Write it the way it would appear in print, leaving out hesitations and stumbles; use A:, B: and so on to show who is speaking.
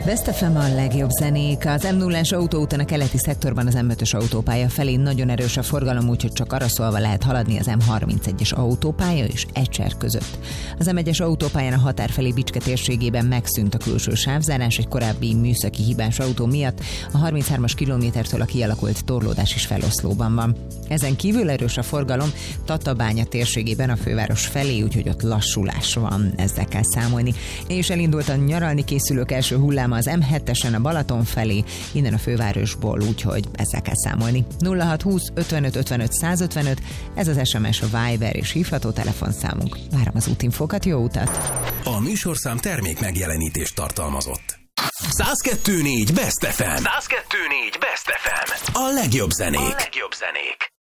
A: Best FM a legjobb zenék. Az M0-as autóúton a keleti szektorban az M5-ös autópálya felé nagyon erős a forgalom, úgyhogy csak arra szólva lehet haladni az M31-es autópálya és Ecser között. Az M1-es autópályán a határ felé Bicske térségében megszűnt a külső sávzárás egy korábbi műszaki hibás autó miatt. A 33-as kilométertől a kialakult torlódás is feloszlóban van. Ezen kívül erős a forgalom Tatabánya térségében a főváros felé, úgyhogy ott lassulás van, ezzel kell számolni. És elindult a nyaralni készülők első hulláma az M7-esen a Balaton felé, innen a fővárosból, úgyhogy ezzel kell számolni. 0620 55 55 155, ez az SMS, a Viber és hívható telefonszámunk. Várom az útinfókat, jó utat!
B: A műsorszám termék megjelenítést tartalmazott. 102.4 Best FM. 102.4 Best FM. A legjobb zenék.